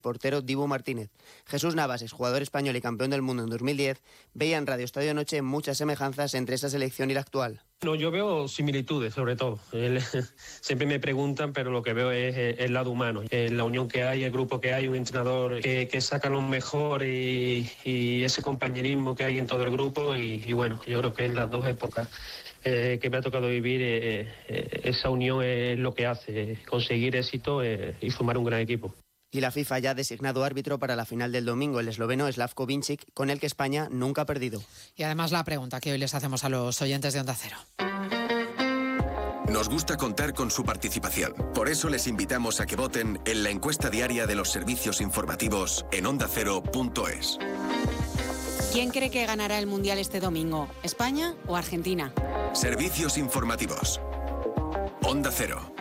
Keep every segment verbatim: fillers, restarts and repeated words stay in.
portero Dibu Martínez. Jesús Navas, exjugador español y campeón del mundo en dos mil diez, veía en Radio Estadio Noche muchas semejanzas entre esa selección y la actual. No, yo veo similitudes, sobre todo. Él, siempre me preguntan, pero lo que veo es el lado humano, la unión que hay, el grupo que hay, un entrenador que, que saca lo mejor y, y ese compañerismo que hay en todo el grupo. Y, y bueno, yo creo que en las dos épocas eh, que me ha tocado vivir, eh, eh, esa unión es lo que hace conseguir éxito eh, y formar un gran equipo. Y la FIFA ya ha designado árbitro para la final del domingo, el esloveno Slavko Vincic, con el que España nunca ha perdido. Y además la pregunta que hoy les hacemos a los oyentes de Onda Cero. Nos gusta contar con su participación. Por eso les invitamos a que voten en la encuesta diaria de los servicios informativos en onda cero punto es. ¿Quién cree que ganará el Mundial este domingo? ¿España o Argentina? Servicios informativos. Onda Cero.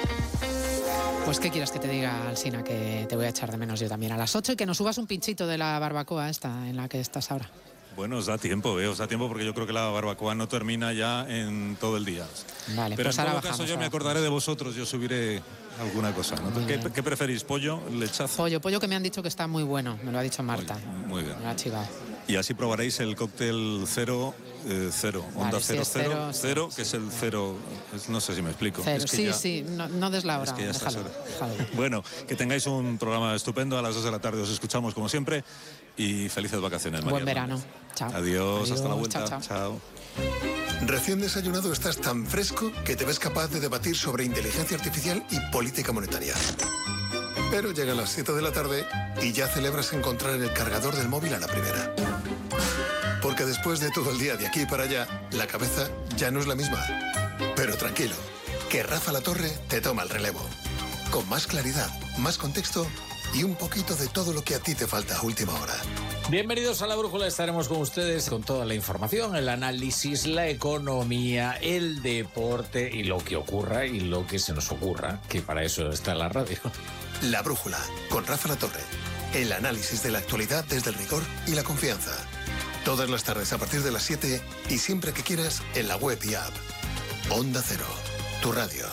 Pues ¿qué quieres que te diga, Alsina? Que te voy a echar de menos yo también a las ocho y que nos subas un pinchito de la barbacoa esta en la que estás ahora. Bueno, os da tiempo, ¿eh? os da tiempo porque yo creo que la barbacoa no termina ya en todo el día. Vale, pero pues en ahora todo bajamos, caso yo me acordaré de vosotros, yo subiré alguna cosa, ¿no? ¿Qué, ¿Qué preferís, pollo, lechazo? Pollo, pollo que me han dicho que está muy bueno, me lo ha dicho Marta. Muy, muy bien. Me lo ha chivado. Y así probaréis el cóctel cero, eh, cero, vale, onda si cero, cero, cero, sí, cero, sí, que es el cero, es, no sé si me explico. Cero, es que sí, ya, sí, no, no des la hora, es que ya déjalo, déjalo. Bueno, que tengáis un programa estupendo, a las dos de la tarde os escuchamos como siempre y felices vacaciones, María. Buen verano, chao. Adiós, Adiós, hasta la vuelta, chao, chao. chao. Recién desayunado estás tan fresco que te ves capaz de debatir sobre inteligencia artificial y política monetaria. Pero llegan las siete de la tarde y ya celebras encontrar el cargador del móvil a la primera. Porque después de todo el día de aquí para allá, la cabeza ya no es la misma. Pero tranquilo, que Rafa La Torre te toma el relevo. Con más claridad, más contexto y un poquito de todo lo que a ti te falta a última hora. Bienvenidos a La Brújula, estaremos con ustedes con toda la información, el análisis, la economía, el deporte y lo que ocurra y lo que se nos ocurra, que para eso está la radio. La Brújula, con Rafa La Torre. El análisis de la actualidad desde el rigor y la confianza. Todas las tardes a partir de las siete y siempre que quieras en la web y app. Onda Cero, tu radio.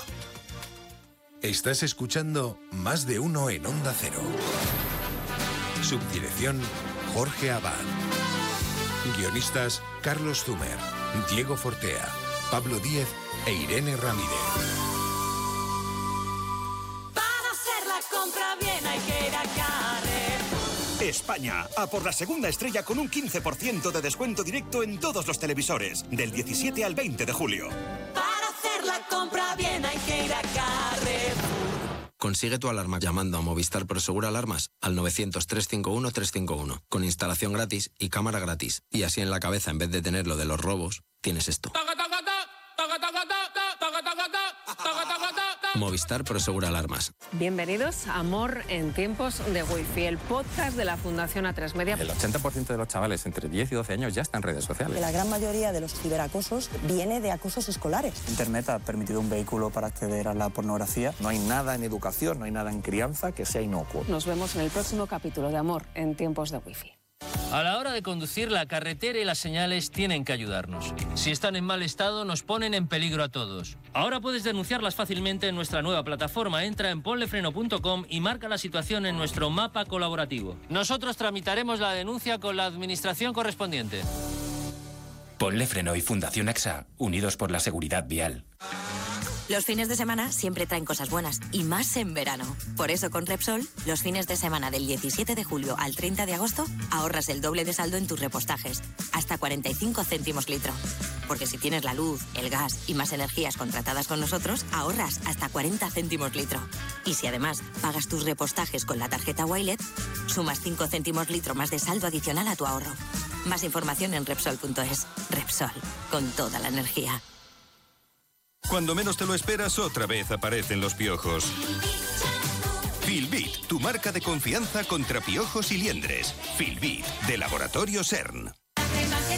Estás escuchando Más de Uno en Onda Cero. Subdirección Jorge Abad. Guionistas Carlos Zumer, Diego Fortea, Pablo Díez e Irene Ramírez. Para hacer la compra bien hay que ir a Carrefour. España, a por la segunda estrella con un quince por ciento de descuento directo en todos los televisores, del diecisiete al veinte de julio. Para hacer la compra bien hay que ir a Carrefour. Consigue tu alarma llamando a Movistar Prosegur Alarmas al novecientos, trescientos cincuenta y uno, trescientos cincuenta y uno, con instalación gratis y cámara gratis. Y así en la cabeza, en vez de tener lo de los robos, tienes esto. Movistar Prosegur Alarmas. Bienvenidos a Amor en tiempos de Wi-Fi, el podcast de la Fundación A tres Media. El ochenta por ciento de los chavales entre diez y doce años ya están en redes sociales. La gran mayoría de los ciberacosos viene de acosos escolares. Internet ha permitido un vehículo para acceder a la pornografía. No hay nada en educación, no hay nada en crianza que sea inocuo. Nos vemos en el próximo capítulo de Amor en tiempos de Wi-Fi. A la hora de conducir, la carretera y las señales tienen que ayudarnos. Si están en mal estado, nos ponen en peligro a todos. Ahora puedes denunciarlas fácilmente en nuestra nueva plataforma. Entra en ponlefreno punto com y marca la situación en nuestro mapa colaborativo. Nosotros tramitaremos la denuncia con la administración correspondiente. Ponle Freno y Fundación AXA, unidos por la seguridad vial. Los fines de semana siempre traen cosas buenas, y más en verano. Por eso con Repsol, los fines de semana del diecisiete de julio al treinta de agosto, ahorras el doble de saldo en tus repostajes, hasta cuarenta y cinco céntimos litro. Porque si tienes la luz, el gas y más energías contratadas con nosotros, ahorras hasta cuarenta céntimos litro. Y si además pagas tus repostajes con la tarjeta Wilet, sumas cinco céntimos litro más de saldo adicional a tu ahorro. Más información en Repsol punto es. Repsol, con toda la energía. Cuando menos te lo esperas, otra vez aparecen los piojos. Filbit, tu marca de confianza contra piojos y liendres. Filbit, de Laboratorio CERN.